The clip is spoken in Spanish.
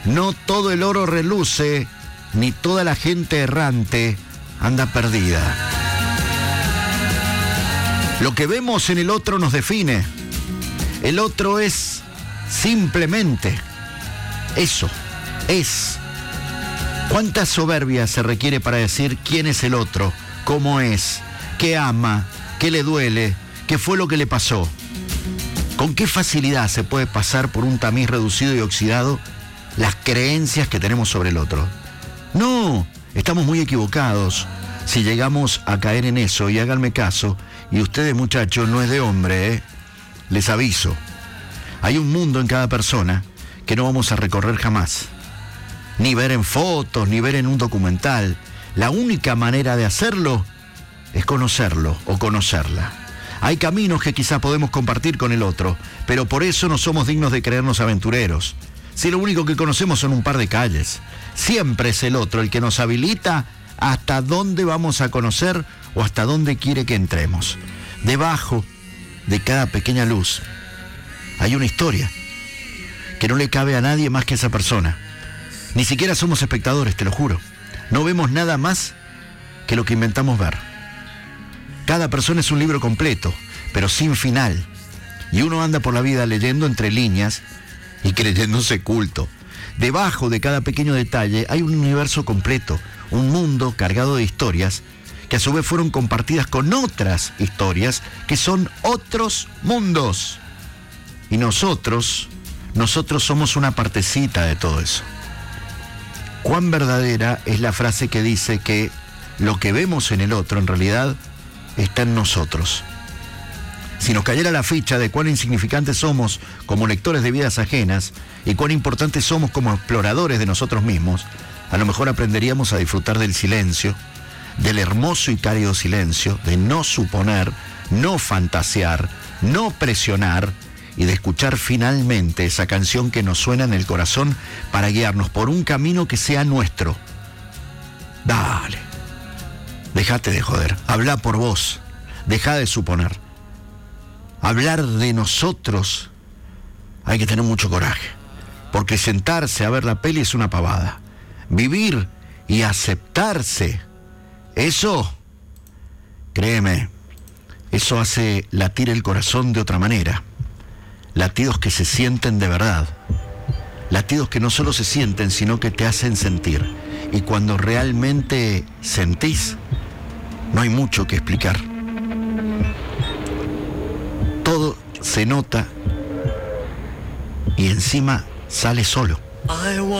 No todo el oro reluce, ni toda la gente errante anda perdida. Lo que vemos en el otro nos define. El otro es simplemente eso, es. ¿Cuánta soberbia se requiere para decir quién es el otro, cómo es, qué ama, qué le duele, qué fue lo que le pasó? ¿Con qué facilidad se puede pasar por un tamiz reducido y oxidado las creencias que tenemos sobre el otro? No, estamos muy equivocados si llegamos a caer en eso, y háganme caso, y ustedes, muchachos, no es de hombre, ¿eh? Les aviso. Hay un mundo en cada persona que no vamos a recorrer jamás, ni ver en fotos, ni ver en un documental. La única manera de hacerlo es conocerlo o conocerla. Hay caminos que quizás podemos compartir con el otro, pero por eso no somos dignos de creernos aventureros. Si lo único que conocemos son un par de calles, siempre es el otro el que nos habilita hasta dónde vamos a conocer o hasta dónde quiere que entremos. Debajo de cada pequeña luz hay una historia que no le cabe a nadie más que a esa persona. Ni siquiera somos espectadores, te lo juro. No vemos nada más que lo que inventamos ver. Cada persona es un libro completo, pero sin final. Y uno anda por la vida leyendo entre líneas y creyéndose culto. Debajo de cada pequeño detalle hay un universo completo, un mundo cargado de historias que a su vez fueron compartidas con otras historias que son otros mundos. Y nosotros somos una partecita de todo eso. ¿Cuán verdadera es la frase que dice que lo que vemos en el otro en realidad está en nosotros? Si nos cayera la ficha de cuán insignificantes somos como lectores de vidas ajenas y cuán importantes somos como exploradores de nosotros mismos, a lo mejor aprenderíamos a disfrutar del silencio, del hermoso y cálido silencio, de no suponer, no fantasear, no presionar, y de escuchar finalmente esa canción que nos suena en el corazón para guiarnos por un camino que sea nuestro. Dale, déjate de joder, habla por vos, deja de suponer. Hablar de nosotros hay que tener mucho coraje, porque sentarse a ver la peli es una pavada. Vivir y aceptarse, eso, créeme, eso hace latir el corazón de otra manera. Latidos que se sienten de verdad. Latidos que no solo se sienten, sino que te hacen sentir. Y cuando realmente sentís, no hay mucho que explicar. Todo se nota y encima sale solo.